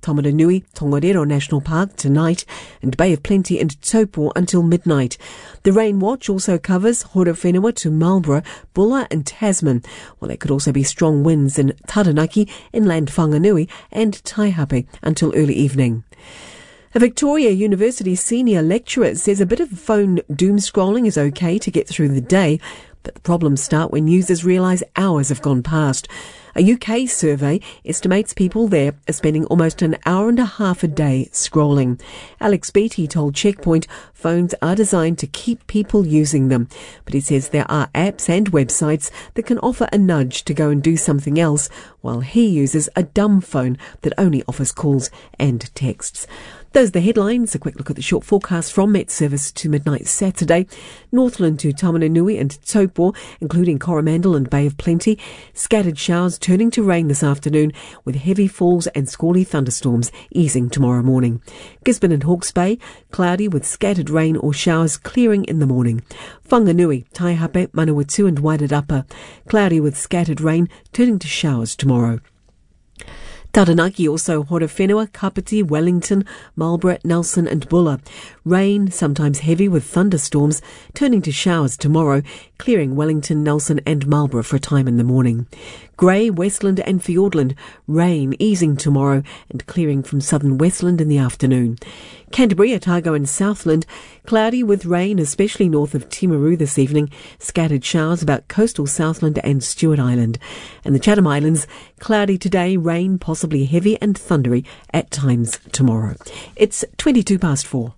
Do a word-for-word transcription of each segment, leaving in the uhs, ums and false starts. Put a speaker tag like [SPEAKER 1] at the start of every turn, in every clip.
[SPEAKER 1] Tamaranui, Tongariro National Park tonight, and Bay of Plenty and Taupo until midnight. The rain watch also covers Horowhenua to Marlborough, Bulla and Tasman, while there could also be strong winds in Taranaki, inland Whanganui and Taihape until early evening. A Victoria University senior lecturer says a bit of phone doom scrolling is okay to get through the day, but the problems start when users realise hours have gone past. A U K survey estimates people there are spending almost an hour and a half a day scrolling. Alex Beattie told Checkpoint phones are designed to keep people using them, but he says there are apps and websites that can offer a nudge to go and do something else, while he uses a dumb phone that only offers calls and texts. Those are the headlines. A quick look at the short forecast from Met Service to midnight Saturday. Northland to Tamaranui and Taupo, including Coromandel and Bay of Plenty. Scattered showers turning to rain this afternoon, with heavy falls and squally thunderstorms easing tomorrow morning. Gisborne and Hawke's Bay, cloudy with scattered rain or showers clearing in the morning. Whanganui, Taihape, Manawatu and Wairarapa, cloudy with scattered rain turning to showers tomorrow. Taranaki, also Horowhenua, Kapiti, Wellington, Marlborough, Nelson and Bulla. Rain, sometimes heavy with thunderstorms, turning to showers tomorrow, clearing Wellington, Nelson and Marlborough for a time in the morning. Grey, Westland and Fiordland. Rain easing tomorrow and clearing from southern Westland in the afternoon. Canterbury, Otago and Southland, cloudy with rain, especially north of Timaru this evening. Scattered showers about coastal Southland and Stewart Island. And the Chatham Islands, cloudy today, rain possibly heavy and thundery at times tomorrow. It's twenty-two past four.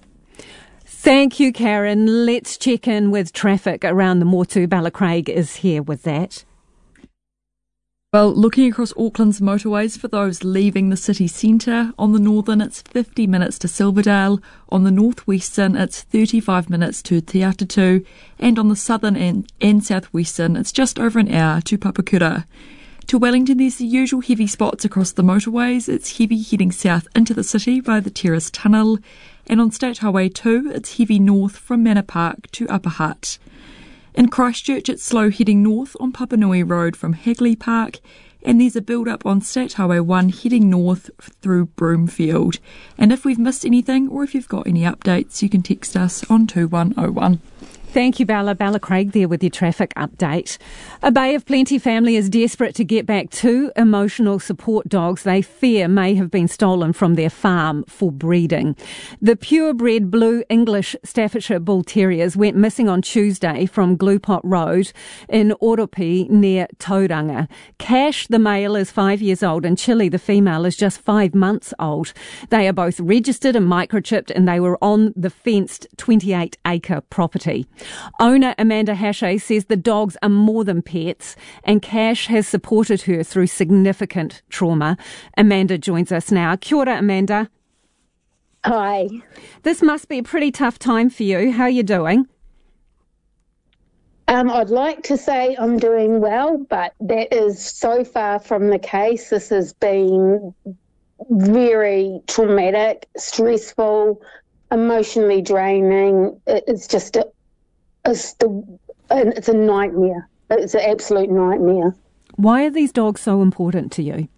[SPEAKER 2] Thank you, Karen. Let's check in with traffic around the Motu. Bella Craig is here with that.
[SPEAKER 3] Well, looking across Auckland's motorways for those leaving the city centre, on the northern it's fifty minutes to Silverdale, on the northwestern it's thirty-five minutes to Te Atatu, and on the southern and, and southwestern it's just over an hour to Papakura. To Wellington, there's the usual heavy spots across the motorways. It's heavy heading south into the city via the Terrace Tunnel, and on State Highway two it's heavy north from Manor Park to Upper Hutt. In Christchurch, it's slow heading north on Papanui Road from Hagley Park, and there's a build-up on State Highway one heading north through Broomfield. And if we've missed anything, or if you've got any updates, you can text us on two one oh one.
[SPEAKER 2] Thank you, Bella. Bella Craig there with your traffic update. A Bay of Plenty family is desperate to get back two emotional support dogs they fear may have been stolen from their farm for breeding. The purebred Blue English Staffordshire Bull Terriers went missing on Tuesday from Gluepot Road in Oropi near Tauranga. Cash, the male, is five years old and Chili, the female, is just five months old. They are both registered and microchipped, and they were on the fenced twenty-eight acre property. Owner Amanda Hashay says the dogs are more than pets, and Cash has supported her through significant trauma. Amanda joins us now. Kia ora, Amanda.
[SPEAKER 4] Hi.
[SPEAKER 2] This must be a pretty tough time for you. How are you doing?
[SPEAKER 4] Um, I'd like to say I'm doing well, but that is so far from the case. This has been very traumatic, stressful, emotionally draining. It's just a It's, the, it's a nightmare. It's an absolute nightmare.
[SPEAKER 2] Why are these dogs so important to you?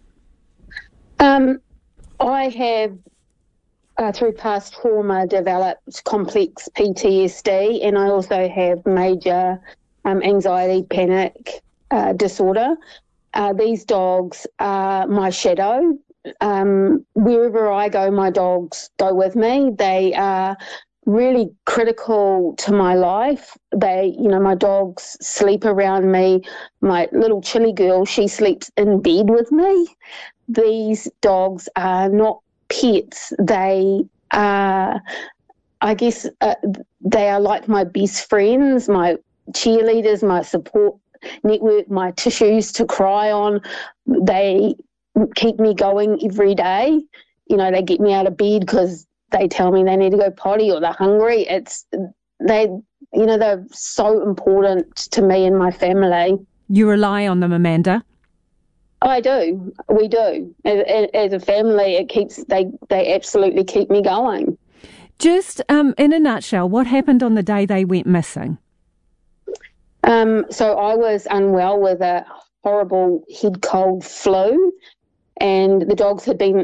[SPEAKER 4] Um, I have, uh, through past trauma, developed complex P T S D, and I also have major um, anxiety panic uh, disorder. Uh, these dogs are my shadow. Um, wherever I go, my dogs go with me. They are really critical to my life. They, you know, my dogs sleep around me. My little Chili girl, she sleeps in bed with me. These dogs are not pets. They are, I guess, uh, they are like my best friends, my cheerleaders, my support network, my tissues to cry on. They keep me going every day. You know, they get me out of bed because they tell me they need to go potty or they're hungry. It's they, you know, they're so important to me and my family.
[SPEAKER 2] You rely on them, Amanda?
[SPEAKER 4] I do. We do. As, as a family, it keeps they they absolutely keep me going.
[SPEAKER 2] Just um, in a nutshell, what happened on the day they went missing?
[SPEAKER 4] Um, so I was unwell with a horrible head cold flu, and the dogs had been